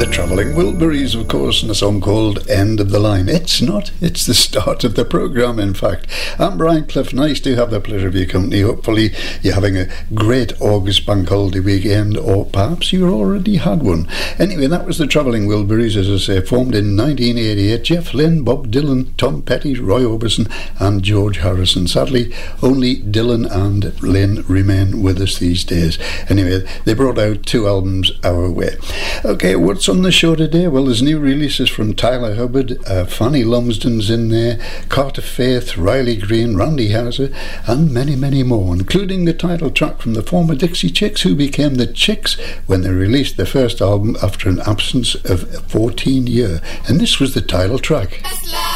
Travelling Wilburys, of course, and a song called End of the Line. It's not, it's the start of the programme, in fact. I'm Brian Clough. Nice to have the pleasure of your company. Hopefully you're having a great August bank holiday weekend, or perhaps you already had one. Anyway, that was the Travelling Wilburys, as I say, formed in 1988. Jeff Lynne, Bob Dylan, Tom Petty, Roy Orbison and George Harrison. Sadly, only Dylan and Lynne remain with us these days. Anyway, they brought out 2 albums our way. Okay, what's on the show today? Well, there's new releases from Tyler Hubbard, Fanny Lumsden's in there, Carter Faith, Riley Green, Randy Houser, and many, many more, including the title track from the former Dixie Chicks, who became the Chicks when they released their first album after an absence of 14 years. And this was the title track.